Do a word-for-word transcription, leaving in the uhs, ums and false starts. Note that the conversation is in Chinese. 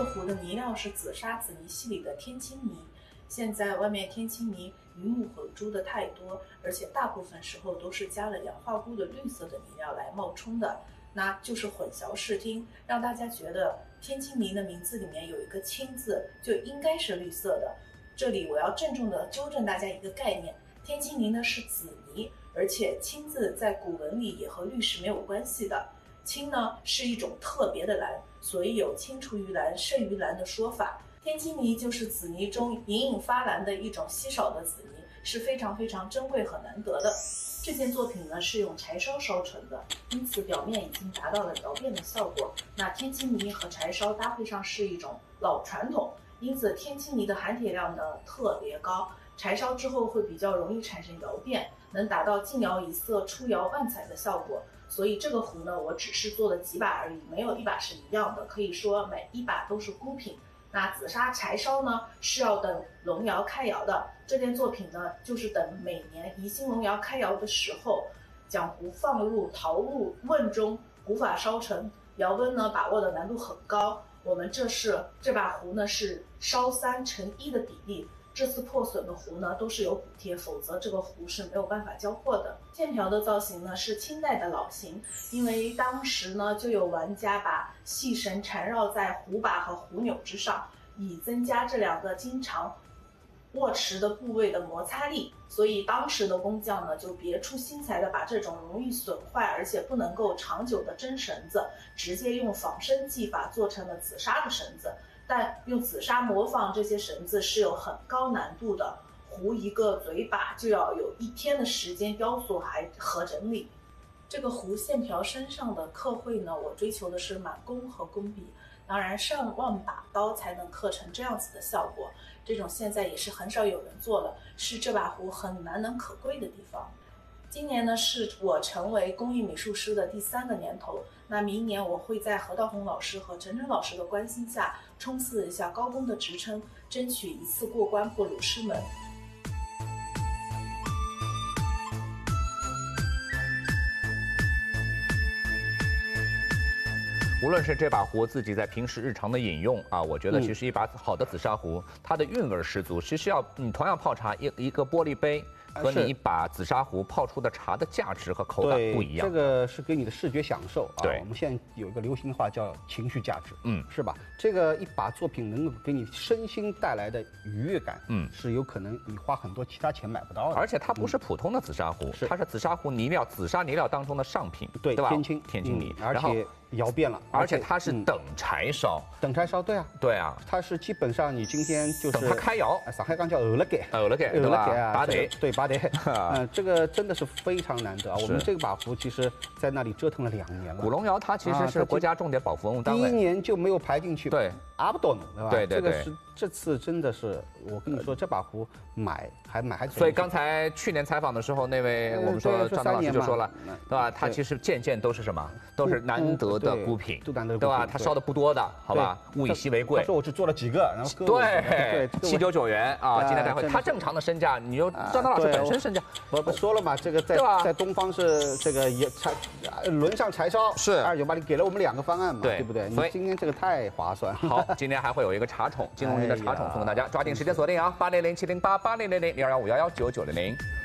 个壶的泥料是紫砂紫泥系里的天青泥。现在外面天青泥鱼目混珠的太多，而且大部分时候都是加了氧化钴的绿色的泥料来冒充的，那就是混淆视听，让大家觉得天青泥的名字里面有一个青字，就应该是绿色的。这里我要郑重的纠正大家一个概念，天青泥呢是紫泥，而且青字在古文里也和绿是没有关系的。青呢是一种特别的蓝，所以有青出于蓝胜于蓝的说法。天青泥就是紫泥中隐隐发蓝的一种稀少的紫泥，是非常非常珍贵和难得的。这件作品呢是用柴烧烧成的，因此表面已经达到了窑变的效果。那天青泥和柴烧搭配上是一种老传统，因此天青泥的含铁量呢特别高，柴烧之后会比较容易产生窑变，能达到进窑一色出窑万彩的效果。所以这个壶呢，我只是做了几把而已，没有一把是一样的，可以说每一把都是孤品。那紫砂柴烧呢是要等龙窑开窑的，这件作品呢就是等每年宜兴龙窑开窑的时候，将壶放入陶入瓮中，壶法烧成，窑温呢把握的难度很高。我们这是这把壶呢是烧三乘一的比例，这次破损的壶呢都是有补贴，否则这个壶是没有办法交货的。线条的造型呢是清代的老型，因为当时呢就有玩家把细绳缠绕在壶把和壶钮之上，以增加这两个经常握持的部位的摩擦力，所以当时的工匠呢就别出心裁的把这种容易损坏而且不能够长久的真绳子，直接用仿生技法做成了紫砂的绳子。但用紫砂模仿这些绳子是有很高难度的，壶一个嘴把就要有一天的时间雕塑还和整理。这个壶线条身上的刻绘呢，我追求的是满工和工笔，当然上万把刀才能刻成这样子的效果，这种现在也是很少有人做了，是这把壶很难能可贵的地方。今年呢是我成为工艺美术师的第三个年头，那明年我会在何道红老师和陈晨老师的关心下冲刺一下高工的职称，争取一次过关不辱师门。 无论是这把壶自己在平时日常的饮用啊，我觉得其实一把好的紫砂壶，它的韵味十足。其实要你同样泡茶，一一个玻璃杯和你一把紫砂壶泡出的茶的价值和口感不一样。 这个是给你的视觉享受啊。 对， 我们现在有一个流行话叫情绪价值， 嗯， 是吧？这个一把作品能够给你身心带来的愉悦感， 嗯， 是有可能你花很多其他钱买不到的。 而且它不是普通的紫砂壶， 是它是紫砂壶泥料紫砂泥料当中的上品， 对， 对吧？ 天青天青泥， 而且窑变了， 而且它是等柴烧， 等柴烧，对啊， 对啊， 它是基本上你今天就是等它开窑， 上海讲叫熬了盖， 熬了盖， 熬了盖啊， 拔得， 对，拔得，嗯，这个真的是非常难得啊。我们这把壶其实在那里折腾了两年了。 古龙窑它其实是国家重点保护文物单位， 第一年就没有排进去， 对， 阿不懂，对吧？ 对对对， 这个是这次真的是，我跟你说，这把壶买还买还。 所以刚才去年采访的时候，那位我们说张丹老师就说了，对吧？它其实件件都是什么？都是难得的孤品，对吧？它烧的不多的，好吧？物以稀为贵。 他说我只做了几个，然后对七九九元啊，今天带回。它正常的身价，你就张丹老师本身身价， 我不说了嘛，这个在在东方是这个也柴轮上柴烧是二九八零，给了我们两个方案嘛， 对对不对？你今天这个太划算。 好，今天还会有一个茶宠，金龙鱼的茶宠送给大家，抓紧时间锁定啊，八零零七零八八零零零零二幺五幺幺九九零零。